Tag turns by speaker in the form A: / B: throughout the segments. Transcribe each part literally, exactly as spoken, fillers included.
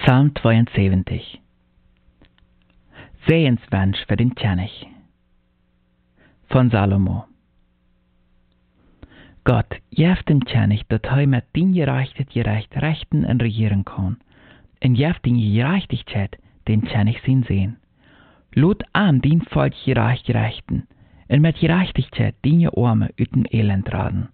A: Psalm zweiundsiebzig. Sehenswunsch für den König von Salomo. Gott, jef den König, dat hij met dien gerechtigheid gerecht rechten en regieren kan, en jef den gerechtigheid den König zien sehen. Lot aan dien volk gerecht gerechten, en met gerechtigheid dien je arme uit den elend raden.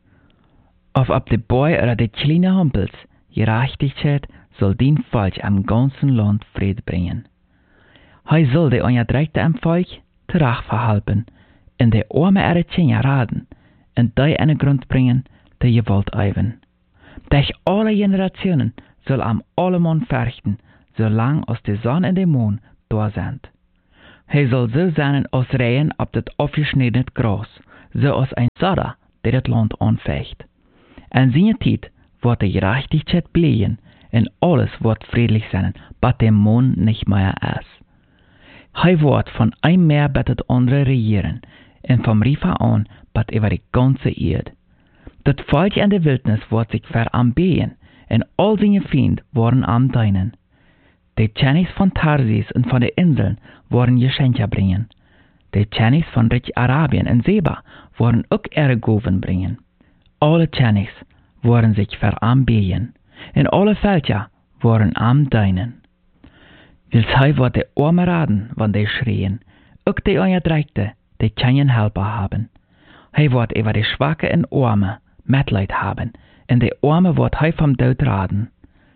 A: Of op de boy oder de kleine humpels, gerechtigheid soll dien volk am ganzen Land Friede bringen. Hij soll de onderdrukte am volk terecht verhelpen, en de arme eretjenja raden, en die aan de grond brengen, die je wilt eiven. Durch alle generationen soll am alleman verchten, zolang als de zon en de maan daar zijn. Hij zal zo zijn als reën op het afgesneden gras, zoals een zadder die het land aanvecht. En zijn tijd wordt de gerechtigheid blijven, en alles wordt friedlich zijn, wat de maan niet meer is. Hij wordt van een meer bij het andere regieren, en vom Riefer aan bat over de ganze Erde. Dat volk in de wildnis wordt zich veranbeen, en al zijn vrienden worden am deinen. De Königs van Tarsis en van de Inseln worden geschenke brengen. De Königs van Rich Arabien en Seba worden ook Ergoven brengen. Alle Königs worden zich veranbeen, en alle Völker worden am deinen. Wils hij wordt de arme raden, want die schreien, ook de onderdrukte, die keinen Helper haben. Hij wordt over de schwache en arme Mitleid haben, en de arme wordt hij vom dood raden.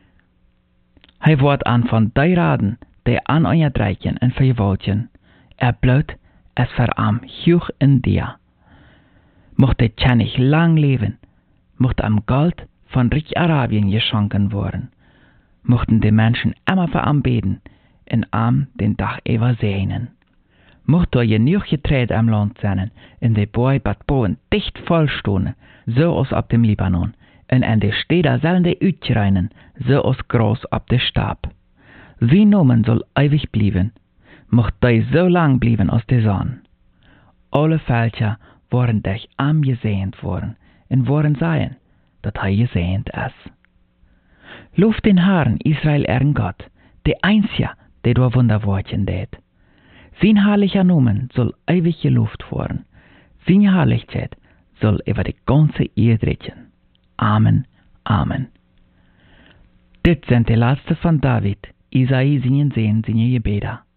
A: Hij wordt aan van die raden, die aan onderdrukken en verwolken. Er bloot es veram hoog in dir. Mocht de König lang leven, mocht am Gold von Rich Arabien geschonken worden. Mochten de Menschen immer veranbeten, en am den Dach über sehnen. Mocht er genug Getreide am Land sein, in de Boi bad Boen dicht voll stonen, so als op dem Libanon, en in de Städte sollen de uitreinen, so als Gras op de Stab. Sein Nomen soll ewig blieben, mocht die so lang blieben als de Sonne. Alle Völker worden durch am gesehnt worden, en worden sein, dat hij gesehnt is. Lof den Herrn Israel ehren Gott, de einzige, der door Wunderwortchen deed. Sein herrlicher Nomen soll ewig gelobt worden. Seine Herrlichkeit soll über die ganze Erde reichen. Amen, Amen. Dit sind die letzte von David, Isai seinen Sehen, seine Gebete.